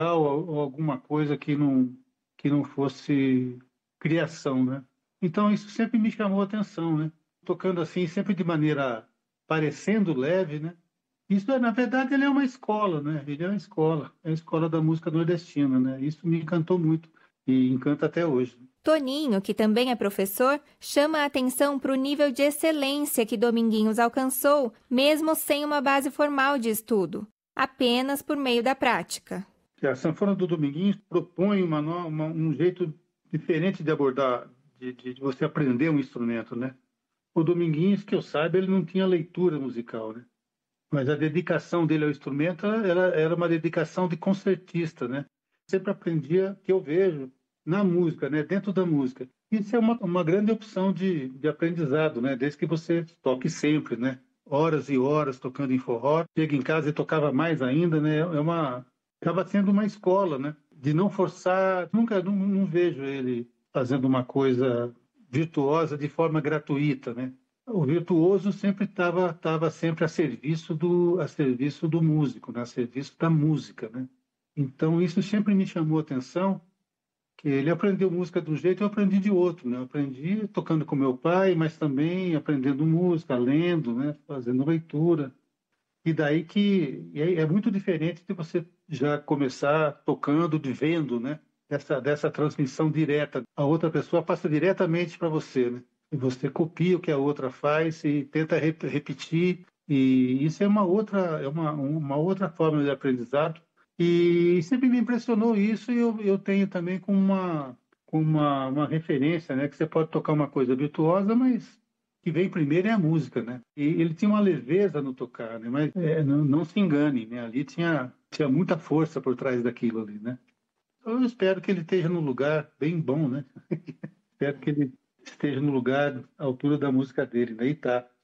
ou alguma coisa que não fosse criação, né? Então isso sempre me chamou a atenção, né? Tocando assim, sempre de maneira parecendo leve, né? Isso, na verdade, ele é uma escola, né? Ele é a escola da música nordestina, né? Isso me encantou muito e encanta até hoje. Toninho, que também é professor, chama a atenção para o nível de excelência que Dominguinhos alcançou, mesmo sem uma base formal de estudo, apenas por meio da prática. Que a sanfona do Dominguinhos propõe um jeito diferente de abordar, de você aprender um instrumento, né? O Dominguinhos, que eu saiba, ele não tinha leitura musical, né? Mas a dedicação dele ao instrumento era uma dedicação de concertista, né? Sempre aprendia, que eu vejo, na música, né? Dentro da música. Isso é uma grande opção de aprendizado, né? Desde que você toque sempre, né? Horas e horas tocando em forró. Chega em casa e tocava mais ainda, né? Acaba sendo uma escola, né? De não forçar. Nunca, não vejo ele fazendo uma coisa virtuosa de forma gratuita, né? O virtuoso sempre estava sempre a serviço do músico, né? A serviço da música, né? Então isso sempre me chamou a atenção, que ele aprendeu música de um jeito, eu aprendi de outro, né? Eu aprendi tocando com meu pai, mas também aprendendo música, lendo, né? Fazendo leitura. E daí é muito diferente de você já começar tocando, de vendo, né? Dessa transmissão direta. A outra pessoa passa diretamente para você, né? E você copia o que a outra faz e tenta repetir. E isso é uma outra forma de aprendizado. E sempre me impressionou isso e eu tenho também uma referência, né? Que você pode tocar uma coisa virtuosa, mas que vem primeiro é a música, né? E ele tinha uma leveza no tocar, né? Mas não se engane, né? Ali tinha muita força por trás daquilo ali, né? Então, eu espero que ele esteja num lugar bem bom, né? Espero que ele esteja no lugar à altura da música dele, né? E tá.